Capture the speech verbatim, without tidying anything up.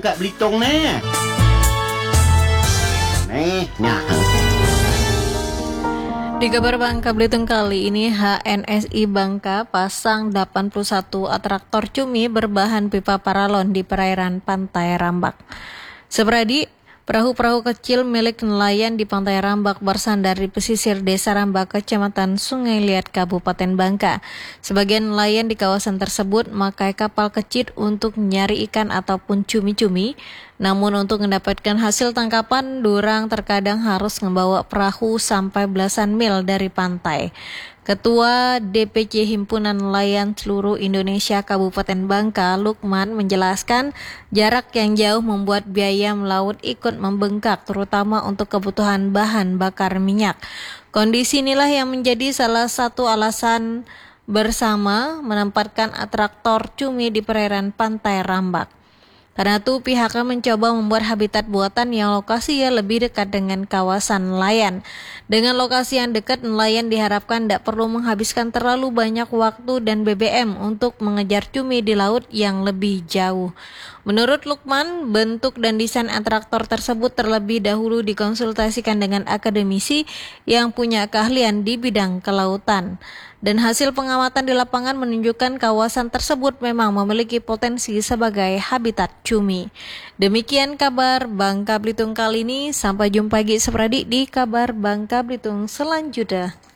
Kak Belitung nih. Nih, nah. Di kabar Bangka Belitung kali ini, H N S I Bangka pasang delapan puluh satu atraktor cumi berbahan pipa paralon di perairan Pantai Rambak. Sepradi, perahu-perahu kecil milik nelayan di Pantai Rambak bersandar di pesisir Desa Rambak, Kecamatan Sungai Liat, Kabupaten Bangka. Sebagian nelayan di kawasan tersebut memakai kapal kecil untuk nyari ikan ataupun cumi-cumi. Namun untuk mendapatkan hasil tangkapan, durang terkadang harus membawa perahu sampai belasan mil dari pantai. Ketua D P C Himpunan Nelayan Seluruh Indonesia Kabupaten Bangka, Lukman, menjelaskan jarak yang jauh membuat biaya melaut ikut membengkak, terutama untuk kebutuhan bahan bakar minyak. Kondisi inilah yang menjadi salah satu alasan bersama menempatkan atraktor cumi di perairan Pantai Rambak. Karena itu pihaknya mencoba membuat habitat buatan yang lokasinya lebih dekat dengan kawasan nelayan. Dengan lokasi yang dekat, nelayan diharapkan tidak perlu menghabiskan terlalu banyak waktu dan B B M untuk mengejar cumi di laut yang lebih jauh. Menurut Lukman, bentuk dan desain atraktor tersebut terlebih dahulu dikonsultasikan dengan akademisi yang punya keahlian di bidang kelautan. Dan hasil pengamatan di lapangan menunjukkan kawasan tersebut memang memiliki potensi sebagai habitat cumi. Demikian kabar Bangka Belitung kali ini. Sampai jumpa lagi Sepradi di kabar Bangka Belitung selanjutnya.